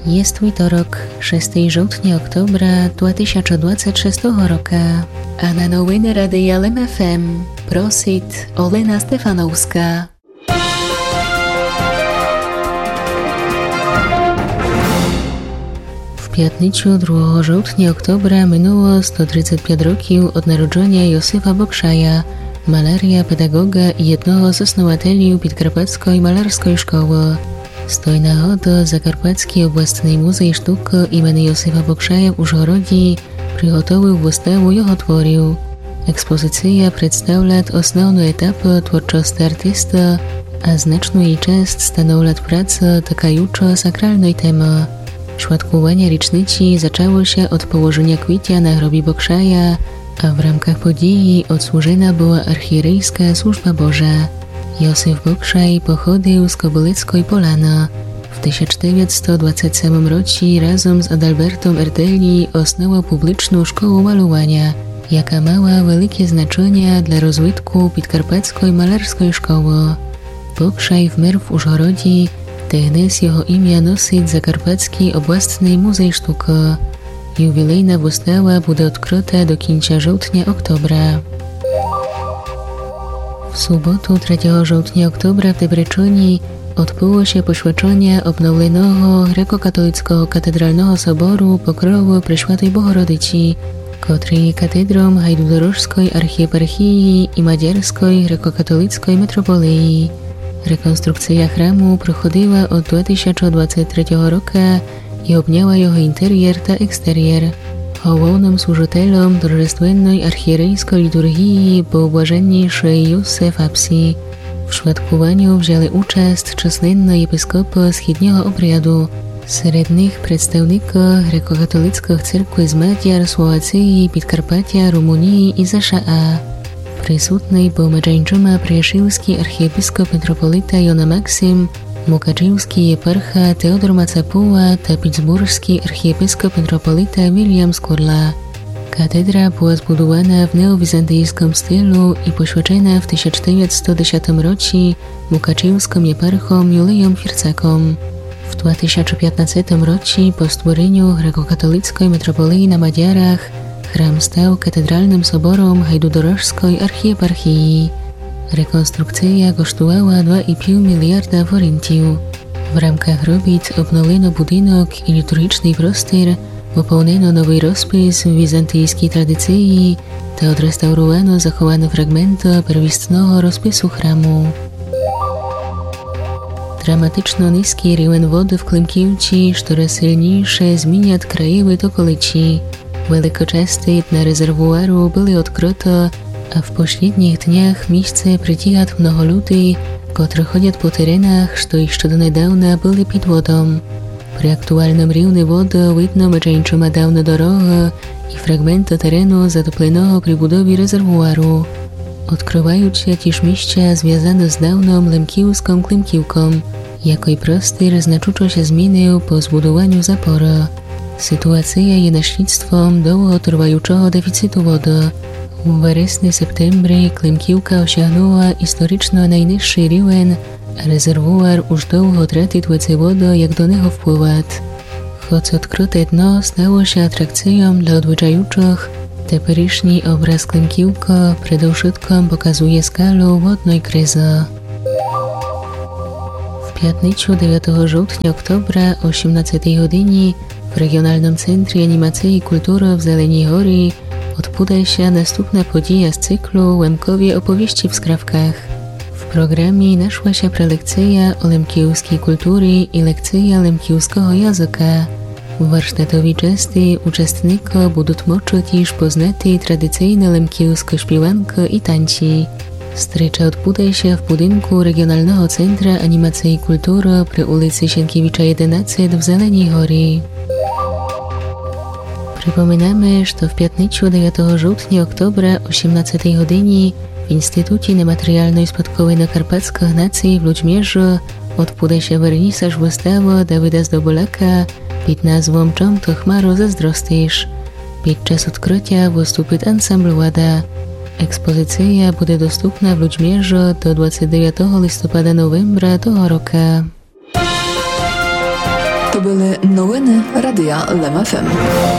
Jest wtorok, 6 żołtnia oktobra 2026 roku, a na nowiny Radia LEM FM prosit Olena Stefanowska. W piatniczu 2 żołtnia oktobra minęło 135 rokів od narodzenia Józefa Bokszaja, malaria, pedagoga i jednego z osnowatelів Підкарпатської malarskiej szkoły. Stoi nahodo Zakarpacki Обласний музей sztuk imienia Józefa Bokszaja w Užhorodzi przygotował wystawę jego tworów. Ekspozycja przedstawia osnovną etapę twórczości artysta, a znaczną jej część stanowi praca dotykająca sakralnej temy. Świadkowanie rocznicy zaczęło się od położenia kwiacia na grobie Bokszaja, a w ramach podії odsłużona była archierejska służba Boża. Józef Bokszaj pochodził z Kobyleckiej Polany. W 1927 roku razem z Adalbertom Erdeli osnował publiczną szkołę malowania, jaka miała wielkie znaczenie dla rozwitku Підкарпатської malarskiej szkoły. Bokszaj wmierł w Užhorodzi, dnes jego imię nosi Zakarpacki Обласний muzej sztuk. Jubilejna wystawa będzie odkryta do końca żołtnia-oktobra. W sobotu 3 żołtnia oktobra w Debreczni odbyło się poświęcenie obnowionego grekokatolickiego katedralnego soboru Pokrowu Preszłatej Bohorodyci, który katedrą Hajdúdorožskej archieparchii i Maďarskiej grekokatolickiej metropolii. Rekonstrukcja chramu prochodziła od 2023 roku i obniała jego interior i eksterior. Głównym służycielem торжественnej archierejskiej liturgii był błażenniejszy Józef Apsi. W świadkowaniu wzięli uczest czasnenni episkopi wschodniego obradu, wśród nich przedstawnicy grekokatolickiej cerkwi z Maďar, Słowacji, Підкарпаття, Rumunii i ZSZA. Присутний був Меджанчума-Приашівський архієпископ митрополита Йона Максим, Мукачівський єпарха Теодор Мацапула та Піцбурзький архієпископ митрополита Вільям Скурла. Katedra była zbudowana w neowizantyjskim stylu i poświęcona w 1910 roku Mukaczewskim eparchom Juliom Fircakom. W 2015 roku po stworzeniu grekokatolickiej metropolii na Maďarach chram stał katedralnym soborem Hajdúdorožskej archieparchii. Rekonstrukcja kosztowała 2,5 miliarda forintów. W ramach robic obnowiono budynek i liturgiczny prostor, wypełniono nowy rozpis w wizantyjskiej tradycji, ta odrestaurowano zachowane fragmenty pierwotnego rozpisu chramu. Dramatyczno niski rівень wody w Klimkівці, coraz silniejsze zmienia krajowid okolicy. Wielkoczesne dna rezerwuaru były odkryte, a w pośrednich dniach miejsce przytyga mnoho ludzi, którzy chodzą po terenach, co jeszcze do niedawna były pod wodą. Przy aktualnym rівні wody widno Medżančuma dawne drogi i fragmenty terenu zatopionego przy budowie rezerwuaru. Odkrywają się też miejsca związane z dawną lemkівską Klimkівką, jako i prostor znacząco się zmienił po zbudowaniu zapory. Sytuacja jest następstwem długotrwającego deficytu wody. W wrześniu-septembrie Klimkівka osiągnęła historycznie najniższy rівень, a rezerwuar już długo traci tłoce wody, jak do niego wpływać. Choć odkryte dno stało się atrakcją dla odwiedzających, teperyszny obraz Klimkівka przede wszystkim pokazuje skalę wodnej kryzy. W piatniczu 9 żołtnia oktobra o 18 godzinie w Regionalnym Centrum Animacji i Kultury w Zeleniej Góry odbyła się następna podія z cyklu Łemkowie opowieści w skrawkach. W programie naszła się prelekcja o lemkівskiej kultury i lekcja lemkівskiego języka. W warsztatowej części uczestnicy będą mogli też poznać tradycyjne lemkівskie śpiewanki i tańce. Strycza odbywa się w budynku Regionalnego Centra Animacji i Kultury przy ulicy Sienkiewicza 11 w Zeleniej Góry. Przypominamy, że w piatniczu 9 żołtnia oktobra o 18 godzinie w Instytucie Niematerialnej Spadkowej na Karpatskich Nacji w Ludźmierzu odbywa się wernisaż wystawy Dawida Zdobolaka pod nazwą Czym to chmaro zazdrostisz. Podczas odkrycia wystąpi ansambl Łada. Ekspozycja będzie dostępna w Ludźmierzu do 29 listopada-novembra tego roku. To były nowiny Radia Lem FM.